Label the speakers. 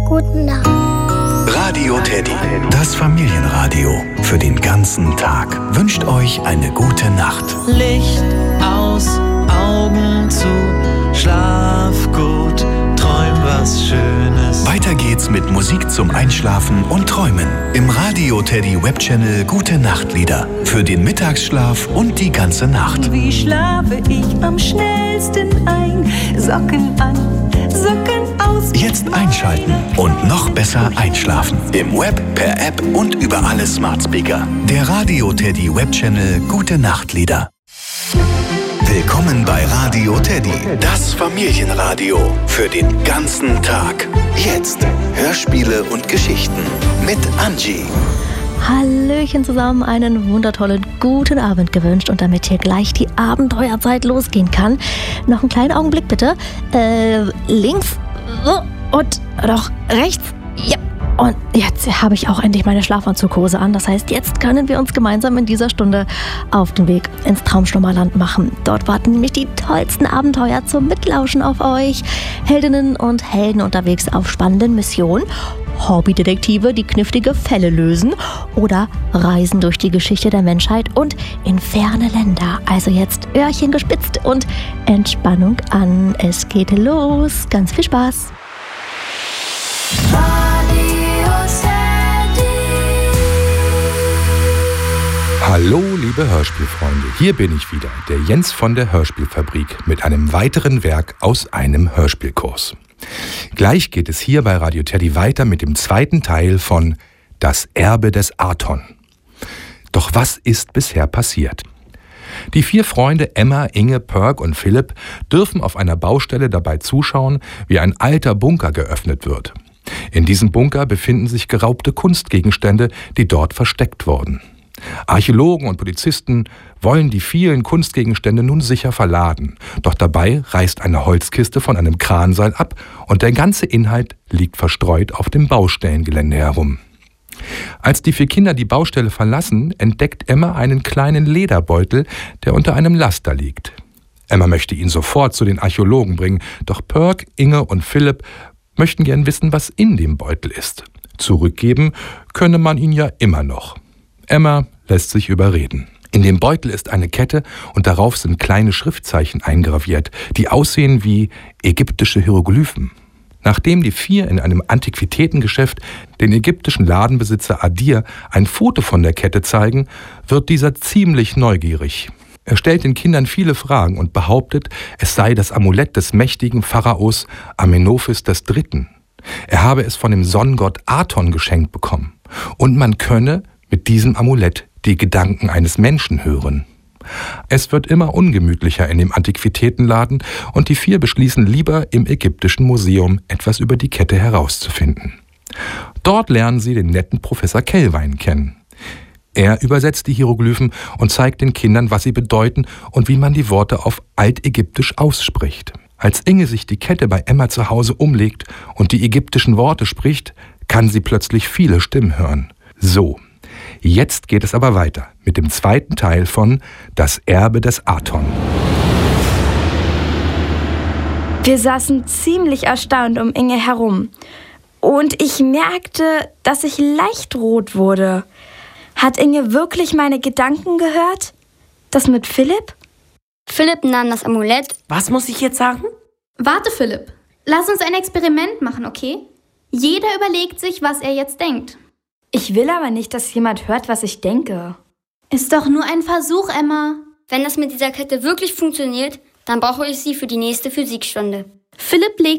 Speaker 1: Gute Nacht.
Speaker 2: Radio Teddy, das Familienradio für den ganzen Tag, wünscht euch eine gute Nacht.
Speaker 3: Licht aus, Augen zu, schlaf gut, träum was Schönes.
Speaker 2: Weiter geht's mit Musik zum Einschlafen und Träumen im Radio Teddy Webchannel Gute Nachtlieder für den Mittagsschlaf und die ganze Nacht.
Speaker 4: Wie schlafe ich am schnellsten ein? Socken an, Socken aus.
Speaker 2: Jetzt einschalten und noch besser einschlafen. Im Web, per App und über alle Smart Speaker. Der Radio Teddy Webchannel Gute Nachtlieder. Willkommen bei Radio Teddy, das Familienradio für den ganzen Tag. Jetzt Hörspiele und Geschichten mit Angie.
Speaker 5: Hallöchen zusammen, einen wundertollen guten Abend gewünscht und damit hier gleich die Abenteuerzeit losgehen kann. Noch einen kleinen Augenblick bitte. Links und noch rechts. Ja. Und jetzt habe ich auch endlich meine Schlafanzughose an. Das heißt, jetzt können wir uns gemeinsam in dieser Stunde auf den Weg ins Traumschlummerland machen. Dort warten nämlich die tollsten Abenteuer zum Mitlauschen auf euch. Heldinnen und Helden unterwegs auf spannenden Missionen. Hobbydetektive, die knifflige Fälle lösen. Oder Reisen durch die Geschichte der Menschheit und in ferne Länder. Also jetzt Öhrchen gespitzt und Entspannung an. Es geht los. Ganz viel Spaß.
Speaker 6: Hallo liebe Hörspielfreunde, hier bin ich wieder, der Jens von der Hörspielfabrik mit einem weiteren Werk aus einem Hörspielkurs. Gleich geht es hier bei Radio Teddy weiter mit dem zweiten Teil von Das Erbe des Aton. Doch was ist bisher passiert? Die 4 Freunde Emma, Inge, Perk und Philipp dürfen auf einer Baustelle dabei zuschauen, wie ein alter Bunker geöffnet wird. In diesem Bunker befinden sich geraubte Kunstgegenstände, die dort versteckt wurden. Archäologen und Polizisten wollen die vielen Kunstgegenstände nun sicher verladen. Doch dabei reißt eine Holzkiste von einem Kranseil ab und der ganze Inhalt liegt verstreut auf dem Baustellengelände herum. Als die 4 Kinder die Baustelle verlassen, entdeckt Emma einen kleinen Lederbeutel, der unter einem Laster liegt. Emma möchte ihn sofort zu den Archäologen bringen, doch Perk, Inge und Philipp möchten gern wissen, was in dem Beutel ist. Zurückgeben könne man ihn ja immer noch. Emma lässt sich überreden. In dem Beutel ist eine Kette und darauf sind kleine Schriftzeichen eingraviert, die aussehen wie ägyptische Hieroglyphen. Nachdem die 4 in einem Antiquitätengeschäft den ägyptischen Ladenbesitzer Adir ein Foto von der Kette zeigen, wird dieser ziemlich neugierig. Er stellt den Kindern viele Fragen und behauptet, es sei das Amulett des mächtigen Pharaos Amenophis III. Er habe es von dem Sonnengott Aton geschenkt bekommen und man könne mit diesem Amulett die Gedanken eines Menschen hören. Es wird immer ungemütlicher in dem Antiquitätenladen und die 4 beschließen lieber im Ägyptischen Museum etwas über die Kette herauszufinden. Dort lernen sie den netten Professor Kellwein kennen. Er übersetzt die Hieroglyphen und zeigt den Kindern, was sie bedeuten und wie man die Worte auf Altägyptisch ausspricht. Als Inge sich die Kette bei Emma zu Hause umlegt und die ägyptischen Worte spricht, kann sie plötzlich viele Stimmen hören. So. Jetzt geht es aber weiter mit dem zweiten Teil von Das Erbe des Aton.
Speaker 7: Wir saßen ziemlich erstaunt um Inge herum. Und ich merkte, dass ich leicht rot wurde. Hat Inge wirklich meine Gedanken gehört? Das mit Philipp?
Speaker 1: Philipp nahm das Amulett.
Speaker 8: Was muss ich jetzt sagen?
Speaker 9: Warte, Philipp. Lass uns ein Experiment machen, okay? Jeder überlegt sich, was er jetzt denkt.
Speaker 7: Ich will aber nicht, dass jemand hört, was ich denke.
Speaker 9: Ist doch nur ein Versuch, Emma.
Speaker 1: Wenn das mit dieser Kette wirklich funktioniert, dann brauche ich sie für die nächste Physikstunde.
Speaker 9: Philipp legt